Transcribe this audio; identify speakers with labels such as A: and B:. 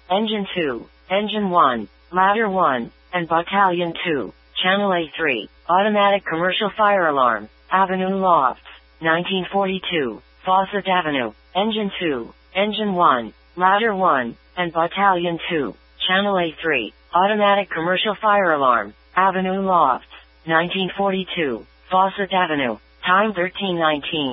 A: Engine 2, Engine 1, Ladder 1, and Battalion 2, Channel A3, Automatic Commercial Fire Alarm, Avenue Lofts, 1942, Fawcett Avenue, Engine 2, Engine 1, Ladder 1, and Battalion 2, Channel A3, Automatic Commercial Fire Alarm, Avenue Lofts, 1942, Fawcett Avenue, time 13:19.